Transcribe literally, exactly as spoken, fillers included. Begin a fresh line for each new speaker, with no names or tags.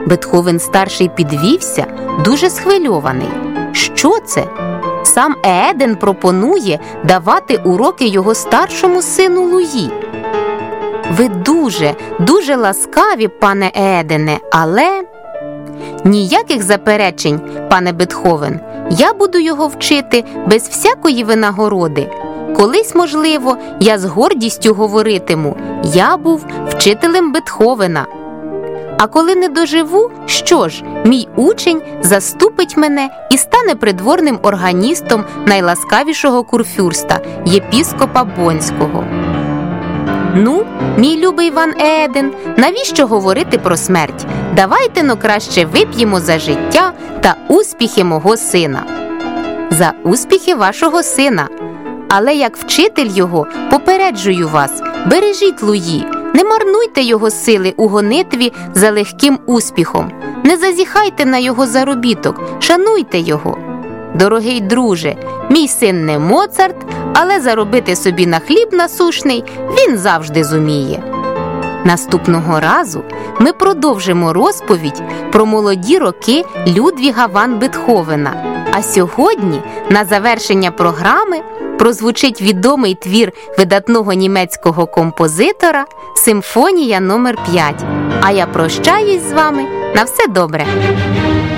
Бетховен-старший підвівся, дуже схвильований. Що це? Сам Ееден пропонує давати уроки його старшому сину Луї. Ви дуже, дуже ласкаві, пане Еедене, але… Ніяких заперечень, пане Бетховен. Я буду його вчити без всякої винагороди. Колись, можливо, я з гордістю говоритиму: я був вчителем Бетховена. А коли не доживу, що ж, мій учень заступить мене і стане придворним органістом найласкавішого курфюрста, єпіскопа Бонського. Ну, мій любий Ван Ееден, навіщо говорити про смерть? Давайте-но краще вип'ємо за життя та успіхи мого сина. За успіхи вашого сина. Але як вчитель його попереджую вас: бережіть Луї, не марнуйте його сили у гонитві за легким успіхом, не зазіхайте на його заробіток, шануйте його. Дорогий друже, мій син не Моцарт, але заробити собі на хліб насушний він завжди зуміє. Наступного разу ми продовжимо розповідь про молоді роки Людвіга ван Бетховена. А сьогодні, на завершення програми, прозвучить відомий твір видатного німецького композитора «Симфонія номер п'ять». А я прощаюсь з вами. На все добре!